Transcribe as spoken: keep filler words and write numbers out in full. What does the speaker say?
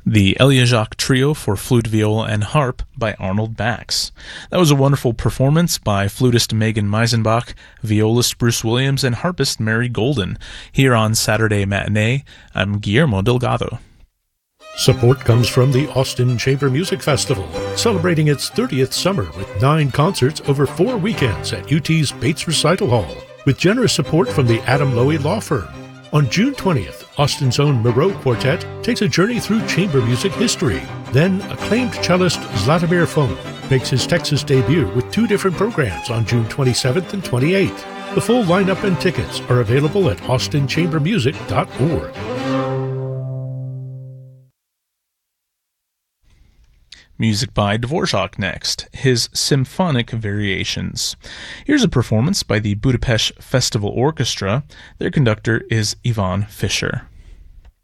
The Eliajac Trio for Flute, Viola, and Harp by Arnold Bax. That was a wonderful performance by flutist Megan Meisenbach, violist Bruce Williams, and harpist Mary Golden. Here on Saturday Matinee, I'm Guillermo Delgado. Support comes from the Austin Chamber Music Festival, celebrating its thirtieth summer with nine concerts over four weekends at U T's Bates Recital Hall, with generous support from the Adam Lowy Law Firm. On June twentieth, Austin's own Moreau Quartet takes a journey through chamber music history. Then, acclaimed cellist Zlatomir Fon makes his Texas debut with two different programs on June twenty-seventh and twenty-eighth. The full lineup and tickets are available at austin chamber music dot org. Music by Dvorak next, his Symphonic Variations. Here's a performance by the Budapest Festival Orchestra. Their conductor is Ivan Fischer.